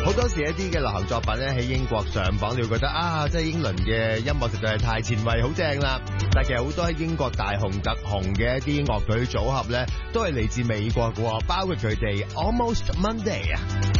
好多時一啲嘅流行作品咧喺英國上榜，你會覺得啊，即係英倫嘅音樂實在係太前衛，好正啦。但係其實好多喺英國大紅特紅嘅一啲樂隊組合咧，都係嚟自美國嘅，包括佢哋 Almost Monday 啊。